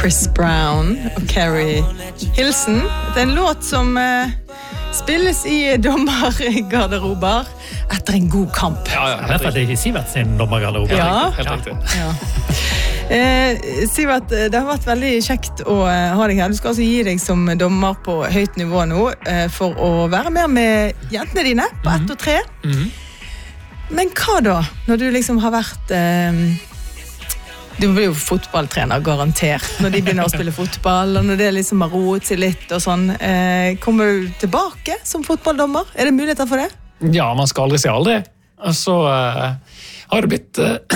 Chris Brown og Carrie Hilson. Det en låt som spilles I dommergarderober etter en god kamp. Ja, I hvert fall det Sivert sin dommergarderober. Ja, helt riktig. Sivert, det har vært veldig kjekt å ha deg her. Du skal altså gi deg som dommer på høyt nivå nå for å være mer med jentene dine på 1 og 3. Men hva da, når du liksom har vært... Du blir jo fotballtrener, garantert, når de begynner å spille fotball, og når det liksom har roet seg litt og sånn. Kommer du tilbake som fotballdommer? Det muligheter for det? Ja, man skal aldri si aldri. Og så har det blitt,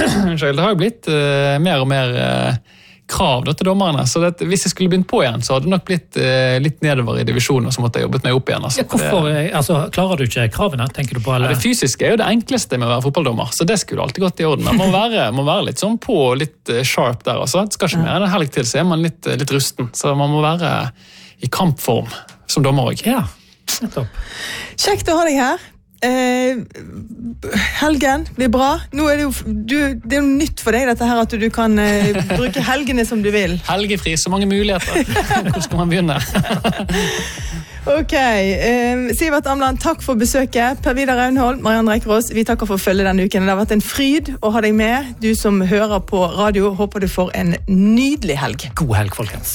mer og mer krav da, til dommerne. Så hvis jeg skulle begynt på igjen, så hadde det nok blitt litt nedover I divisjonen, og så måtte jeg jobbet meg opp igjen. Altså. Hvorfor klarer du ikke kravene, tenker du på? Eller? Ja, det fysiske jo det enkleste med å være fotballdommer, så det skulle alltid gått I orden. Man må være litt sånn på, litt sharp der også. Det skal ikke mer enn en helg til, så man litt rusten. Så man må være I kampform som dommer også. Ja, nettopp. Kjekt å ha deg her. Helgen blir bra. Nå det jo nytt for deg dette her at du kan bruke helgene som du vil. Helgefri, så mange muligheter. Hvor skal man begynne? Ok, Sivert Amland, takk for besøket. Per Vidar Raunholm, Marianne Reikerås, vi takker for å følge denne uken. Det har vært en fryd å ha deg med. Du som hører på radio, håper du får en nydelig helg. God helg, folkens.